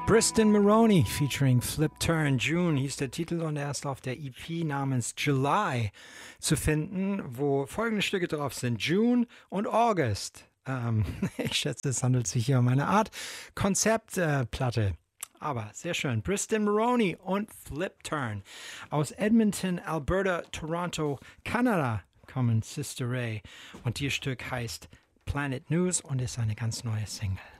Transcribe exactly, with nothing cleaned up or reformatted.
Briston Maroney featuring Flip Turn. June hieß der Titel und er ist auf der E P namens July zu finden, wo folgende Stücke drauf sind: June und August. Ähm, ich schätze, es handelt sich hier um eine Art Konzeptplatte. Äh, Aber sehr schön. Briston Maroney und Flip Turn. Aus Edmonton, Alberta, Toronto, Kanada kommen Sister Ray. Und ihr Stück heißt Planet News und ist eine ganz neue Single.